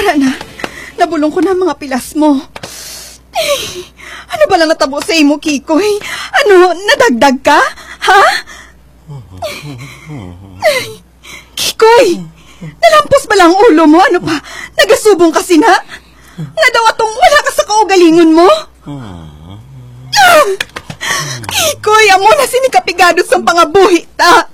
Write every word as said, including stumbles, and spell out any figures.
Ara na, nabulong ko na ang mga pilas mo. Eh, ano ba lang natabo sa imo, Kikoy? Ano, nadagdag ka? Ha? Ay, Kikoy, nalampos ba lang ulo mo? Ano pa, nagasubong kasi na? Nga daw atong wala ka sa kaugalingon mo? Ah! Kikoy, amo na sinikapigado sa pangabuhi ta.